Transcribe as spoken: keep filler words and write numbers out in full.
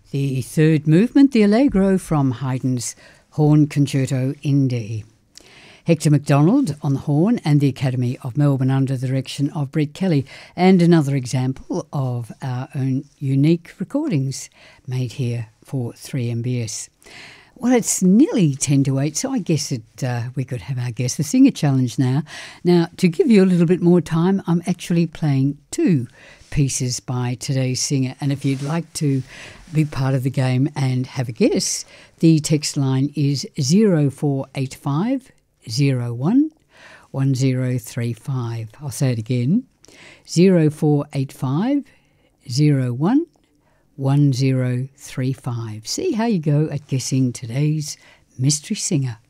The third movement, the Allegro from Haydn's Horn Concerto in D. Hector MacDonald on the horn and the Academy of Melbourne under the direction of Brett Kelly, and another example of our own unique recordings made here for three M B S. Well, it's nearly ten to eight, so I guess it, uh, we could have our Guess the Singer challenge now. Now, to give you a little bit more time, I'm actually playing two pieces by today's singer, and if you'd like to be part of the game and have a guess, the text line is zero four eight five zero one one zero three five. I'll say it again, zero four eight five zero one one zero three five. See how you go at guessing today's mystery singer.